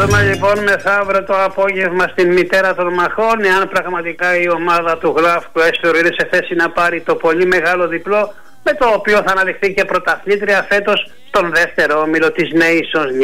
Δούμε λοιπόν μεθαύριο το απόγευμα στην μητέρα των μαχών, εάν πραγματικά η ομάδα του Γλάφκου Έστερο είναι σε θέση να πάρει το πολύ μεγάλο διπλό, με το οποίο θα αναδειχθεί και πρωταθλήτρια φέτος στον δεύτερο όμιλο της Nations League.